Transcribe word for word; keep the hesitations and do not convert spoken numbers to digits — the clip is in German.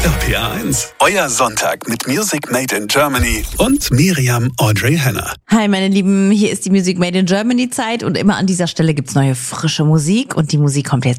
R P R eins, euer Sonntag mit Music Made in Germany und Miriam Audrey Henner. Hi meine Lieben, hier ist die Music Made in Germany Zeit und immer an dieser Stelle gibt's neue frische Musik und die Musik kommt jetzt